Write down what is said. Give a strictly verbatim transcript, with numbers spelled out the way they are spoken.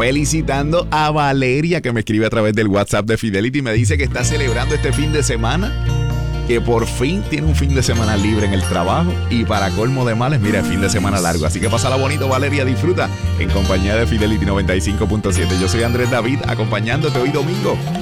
felicitando a Valeria, que me escribe a través del WhatsApp de Fidelity y me dice que está celebrando este fin de semana, que por fin tiene un fin de semana libre en el trabajo y para colmo de males, mira, fin de semana largo. Así que pásala bonito, Valeria, disfruta en compañía de Fidelity noventa y cinco punto siete. Yo soy Andrés David, acompañándote hoy domingo